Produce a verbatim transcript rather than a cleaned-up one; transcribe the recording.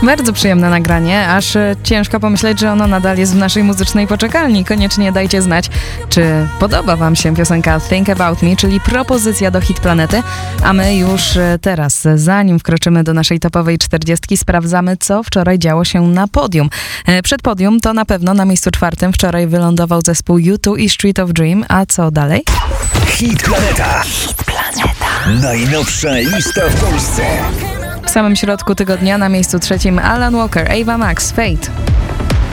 Bardzo przyjemne nagranie, aż e, ciężko pomyśleć, że ono nadal jest w naszej muzycznej poczekalni. Koniecznie dajcie znać, czy podoba wam się piosenka Think About Me, czyli propozycja do Hit Planety. A my już e, teraz, zanim wkroczymy do naszej topowej czterdziestki, sprawdzamy, co wczoraj działo się na podium. E, przed podium to na pewno na miejscu czwartym wczoraj wylądował zespół U two i Street of Dream. A co dalej? Hit Planeta. Hit Planeta. Najnowsza lista w Polsce. W samym środku tygodnia na miejscu trzecim Alan Walker, Ava Max, Fate.